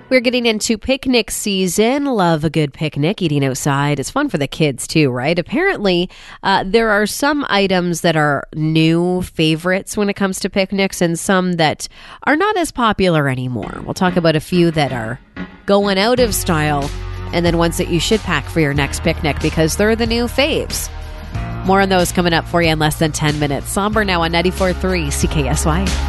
We're getting into picnic season. Love a good picnic, eating outside. It's fun for the kids too, right? Apparently, there are some items that are new favorites when it comes to picnics and some that are not as popular anymore. We'll talk about a few that are going out of style and then ones that you should pack for your next picnic because they're the new faves. More on those coming up for you in less than 10 minutes. Somber now on 94.3 CKSY.